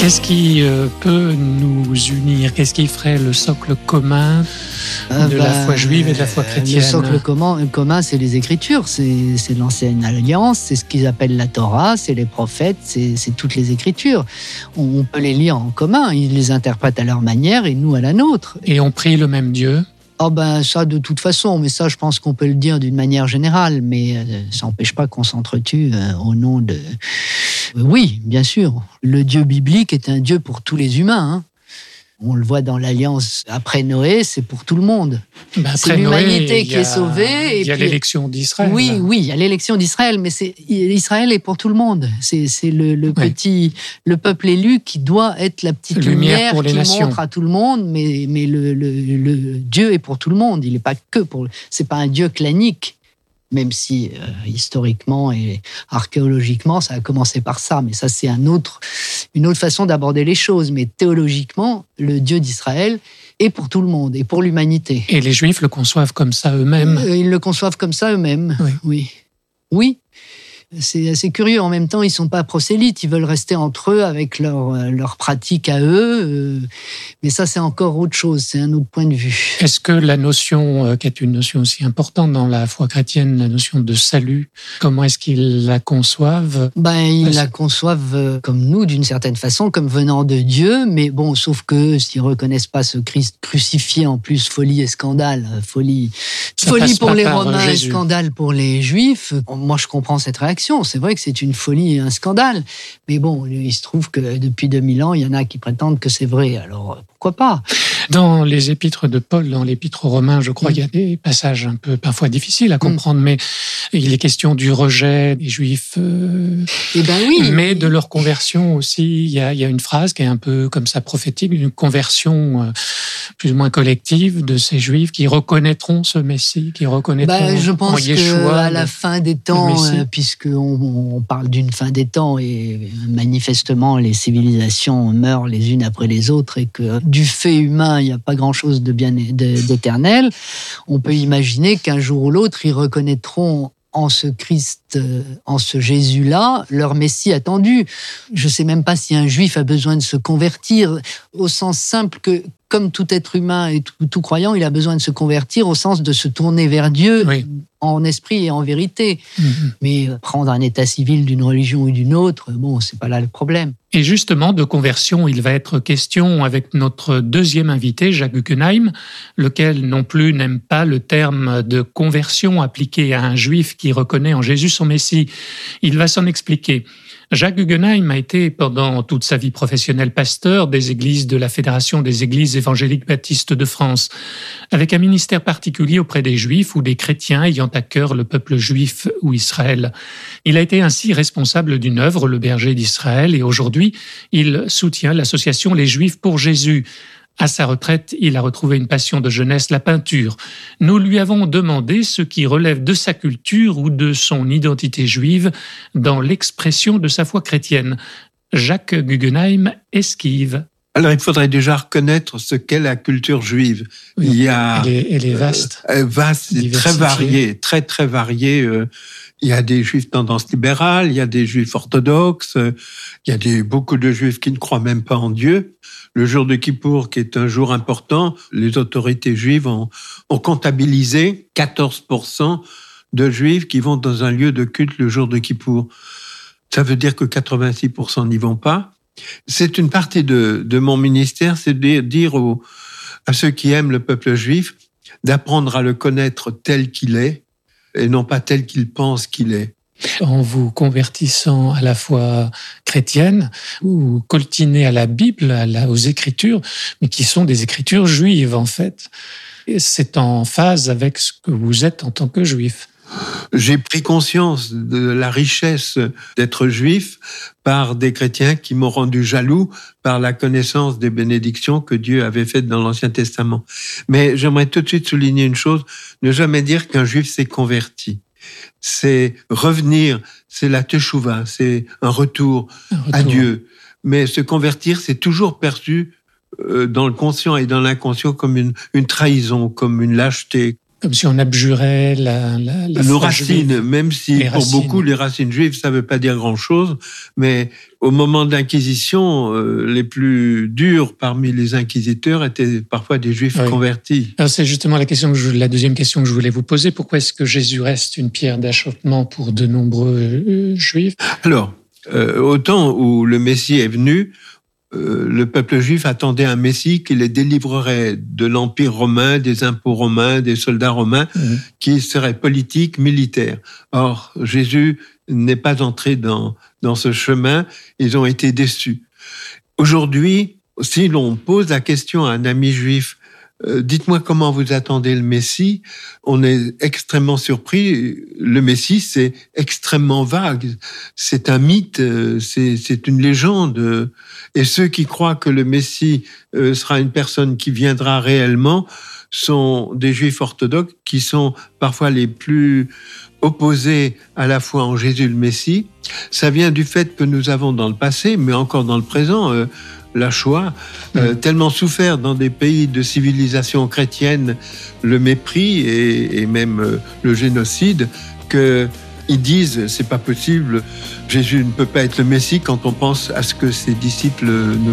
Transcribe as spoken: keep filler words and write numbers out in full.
Qu'est-ce qui euh, peut nous unir? Qu'est-ce qui ferait le socle commun euh, de bah, la foi juive et de la foi chrétienne? Le socle commun, commun c'est les Écritures, c'est, c'est l'ancienne alliance, c'est ce qu'ils appellent la Torah, c'est les prophètes, c'est, c'est toutes les Écritures. On, on peut les lire en commun, ils les interprètent à leur manière et nous à la nôtre. Et on prie le même Dieu? Oh ben ça de toute façon, mais ça je pense qu'on peut le dire d'une manière générale, mais euh, ça n'empêche pas qu'on s'entretue euh, au nom de... Euh, oui, bien sûr, le Dieu biblique est un Dieu pour tous les humains, hein. On le voit dans l'Alliance après Noé, c'est pour tout le monde. Ben c'est l'humanité Noé, qui a, est sauvée. Il y a puis, l'élection d'Israël. Oui, oui, il y a l'élection d'Israël, mais c'est, Israël est pour tout le monde. C'est, c'est le, le oui. petit, le peuple élu qui doit être la petite lumière, lumière pour les qui nations. montre à tout le monde, mais, mais le, le, le Dieu est pour tout le monde. Il n'est pas que pour. C'est pas un Dieu clanique. Même si euh, historiquement et archéologiquement, ça a commencé par ça. Mais ça, c'est un autre, une autre façon d'aborder les choses. Mais théologiquement, le Dieu d'Israël est pour tout le monde et pour l'humanité. Et les Juifs le conçoivent comme ça eux-mêmes? euh, Ils le conçoivent comme ça eux-mêmes, oui. Oui. Oui. C'est assez curieux. En même temps, ils ne sont pas prosélytes. Ils veulent rester entre eux avec leur, leur pratique à eux. Mais ça, c'est encore autre chose. C'est un autre point de vue. Est-ce que la notion, qui est une notion aussi importante dans la foi chrétienne, la notion de salut, comment est-ce qu'ils la conçoivent? Ben, ils Parce... la conçoivent comme nous, d'une certaine façon, comme venant de Dieu. Mais bon, sauf que s'ils ne reconnaissent pas ce Christ crucifié, en plus, folie et scandale. Folie, folie pour les Romains et scandale pour les Juifs. Moi, je comprends cette réaction. C'est vrai que c'est une folie et un scandale. Mais bon, il se trouve que depuis deux mille ans, il y en a qui prétendent que c'est vrai. Alors, pourquoi pas? Dans les épîtres de Paul, dans l'épître aux Romains, je crois mmh. qu'il y a des passages un peu parfois difficiles à comprendre, mmh. mais il est question du rejet des Juifs, euh, eh ben oui. mais de leur conversion aussi. Il y, a, il y a une phrase qui est un peu comme ça prophétique, une conversion euh, plus ou moins collective de ces Juifs qui reconnaîtront ce Messie, qui reconnaîtront ben, je pense en Yeshua qu'à la fin des temps, euh, puisqu'on on parle d'une fin des temps et manifestement les civilisations meurent les unes après les autres et que du fait humain, il n'y a pas grand-chose de bien d'éternel. On peut imaginer qu'un jour ou l'autre, ils reconnaîtront en ce Christ, en ce Jésus-là, leur Messie attendu. Je ne sais même pas si un Juif a besoin de se convertir au sens simple que, comme tout être humain et tout, tout croyant, il a besoin de se convertir au sens de se tourner vers Dieu oui. en esprit et en vérité. Mm-hmm. Mais prendre un état civil d'une religion ou d'une autre, bon, c'est pas là le problème. Et justement, de conversion, il va être question avec notre deuxième invité, Jacques Guggenheim, lequel non plus n'aime pas le terme de conversion appliqué à un juif qui reconnaît en Jésus son Messie. Il va s'en expliquer. Jacques Guggenheim a été pendant toute sa vie professionnelle pasteur des églises de la Fédération des églises évangéliques baptistes de France, avec un ministère particulier auprès des Juifs ou des chrétiens ayant à cœur le peuple juif ou Israël. Il a été ainsi responsable d'une œuvre, le Berger d'Israël, et aujourd'hui, il soutient l'association Les Juifs pour Jésus. À sa retraite, il a retrouvé une passion de jeunesse, la peinture. Nous lui avons demandé ce qui relève de sa culture ou de son identité juive dans l'expression de sa foi chrétienne. Jacques Guggenheim esquive. Alors, il faudrait déjà reconnaître ce qu'est la culture juive. Oui, il y a, elle est, elle est vaste. Euh, vaste, très variée, très, très variée. Euh, il y a des juifs tendance libérale, il y a des juifs orthodoxes, euh, il y a des, beaucoup de juifs qui ne croient même pas en Dieu. Le jour de Kippour, qui est un jour important, les autorités juives ont, ont comptabilisé quatorze pour cent de juifs qui vont dans un lieu de culte le jour de Kippour. Ça veut dire que quatre-vingt-six pour cent n'y vont pas. C'est une partie de, de mon ministère, c'est de dire aux, à ceux qui aiment le peuple juif d'apprendre à le connaître tel qu'il est et non pas tel qu'ils pensent qu'il est. En vous convertissant à la foi chrétienne, vous coltinez à la Bible, à la, aux Écritures, mais qui sont des Écritures juives en fait. Et c'est en phase avec ce que vous êtes en tant que juif. J'ai pris conscience de la richesse d'être juif par des chrétiens qui m'ont rendu jaloux par la connaissance des bénédictions que Dieu avait faites dans l'Ancien Testament. Mais j'aimerais tout de suite souligner une chose, ne jamais dire qu'un juif s'est converti. C'est revenir, c'est la teshuva, c'est un retour, un retour à Dieu. Mais se convertir, c'est toujours perçu dans le conscient et dans l'inconscient comme une, une trahison, comme une lâcheté. Comme si on abjurait la, la, la Nos racines, juive. Même si les pour racines. Beaucoup les racines juives, ça ne veut pas dire grand-chose, mais au moment de l'Inquisition, euh, les plus durs parmi les inquisiteurs étaient parfois des juifs oui. convertis. Alors c'est justement la, question que je, la deuxième question que je voulais vous poser. Pourquoi est-ce que Jésus reste une pierre d'achoppement pour de nombreux euh, juifs ? Alors, euh, au temps où le Messie est venu, Euh, le peuple juif attendait un Messie qui les délivrerait de l'Empire romain, des impôts romains, des soldats romains, mmh. qui seraient politiques, militaires. Or, Jésus n'est pas entré dans, dans ce chemin, ils ont été déçus. Aujourd'hui, si l'on pose la question à un ami juif, euh, dites-moi comment vous attendez le Messie, on est extrêmement surpris. Le Messie, c'est extrêmement vague. C'est un mythe, c'est, c'est une légende. Et ceux qui croient que le Messie euh, sera une personne qui viendra réellement sont des juifs orthodoxes qui sont parfois les plus opposés à la foi en Jésus le Messie. Ça vient du fait que nous avons dans le passé, mais encore dans le présent, euh, la Shoah, euh, mmh. tellement souffert dans des pays de civilisation chrétienne, le mépris et, et même euh, le génocide, qu'ils disent c'est pas possible, Jésus ne peut pas être le Messie quand on pense à ce que ses disciples nous